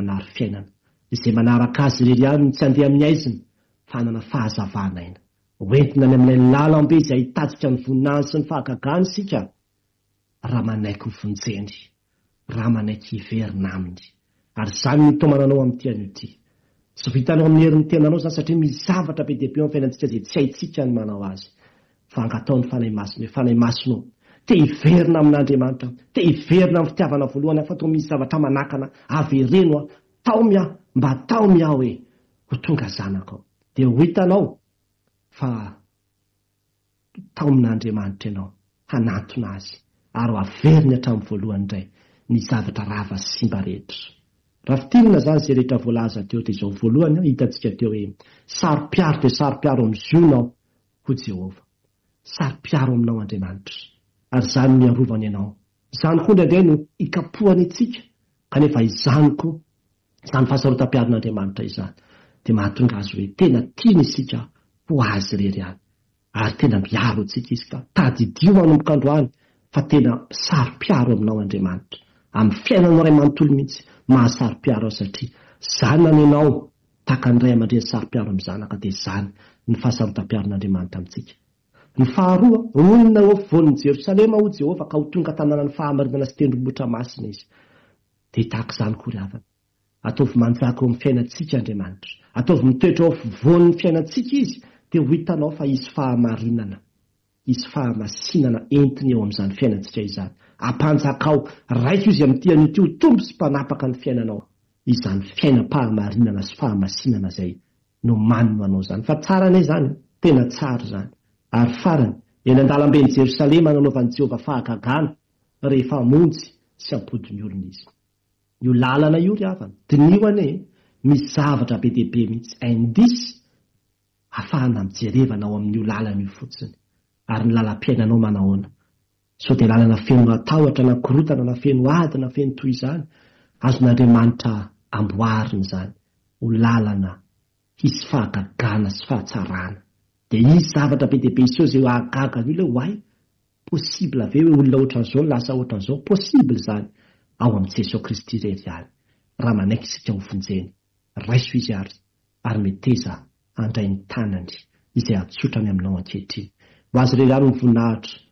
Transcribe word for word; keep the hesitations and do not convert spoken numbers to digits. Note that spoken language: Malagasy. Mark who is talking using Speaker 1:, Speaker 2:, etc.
Speaker 1: manary fiainana izay manaraka azy irery ihany tsy andeha amin'ny aiziny fanana fahazavana aina oentina any amin'ilay lalambe izay ahitatsika ny voninahiny sy ny fahagagany sika raha manaiky mivonjeny raha manaiky hiverina aminy ary izany no tomananao amin'ny tian'io ity tsy vitanao amin'ny herin'ny tenanao zany satria misy zavatra be dia be amin'ny fiainantsika izay tsy haintsika ny manao azy fa angatao ny fanahy masina hoe fanahy masinao te hiverina amin'Andriamanitra te hiverina amin'ny fitiavana voalohany fa toa misy zavatra manakana avereno a tao mia mba tao mia hoe ho tonga zanakao dia ho hitanao fa tao amin'Andriamanitra ianao hanatona azy ary ho averiny hatramin'ny voalohany indray ny zavatra rava simba rehetra. Raha fitirina zany izay rehetra voalaza teo dia izao voalohany hitantsika teo hoe saro-piaro dia saro-piaro amin'ny zionao ho Jehovah, saro-piaro aminao Andriamanitra ary izany miarovany ianao. Izany koa indraindray no ikapohany itsika kanefa izany koa izany fahasarotam-piaron'Andriamanitra izany dia mahatonga azy hoe tena tiany isika ho azy irery ihany ary tena miaro antsika izy ka tadidio manomboka androany fa tena saro-piaro aminao Andriamanitra amin'ny fiainanao iray manontolo mihitsy mahasaro-piaro aho satria izany nanenao tahaka ny ray aman-dreny saro-piaro amin'ny zanaka dia izany ny fahasarotam-piaron'Andriamanitra amintsika. Ny faharoa onona eo afovoan'ny Jerosalema ho Jehovah ka ho tonga tanànany fahamarinana sy tendrombohitra masina izy dia tahaka izany koa ry havana ataovy manjaka eo amin'ny fiainantsika Andriamanitra ataovy mitoetra eo afovoan'ny fiainantsika izy dia ho hitanao fa izy fahamarinana izy fahamasinana entiny eo amin'izany fiainantsika izany ampanjakao raika izy amin'ny tian'io ty ho tombo sy mpanapaka ny fiainanao izany fiainam-pahamarinana sy fahamasinana izay no manino anao izany fa tsara ane izany tena tsara izany. Ary farany eny an-dalamben'i Jerosalema nanaovan'i Jehovah fahagagana rehefa monjy sy ampodiny olona izy. Io lalana io ry havana dinio ane misy zavatra be dia be mihitsy indisy ahafahana mijerevana ao amin'io lalana io fotsiny ary ny lalam-piainanao manahoana so dia lalana feno atahotra na korotana na feno ady na feno toy izany azon'Andriamanitra amboarina izany ho lalana hisy fahagagana sy fahatsarana dia izy zavatra be dia be iseo izay ahagaga io ilay hoay possible ave hoe olona ohatran'izao lasa ohatran'izao possible izany ao amin'i Jesosy Kristy irery ihany raha manaiky isika ho vonjeny raiso izy ary ary meteza handray ny tanany izay atsotrany aminao ankehitriny ho azy irery ihany ny voninahitra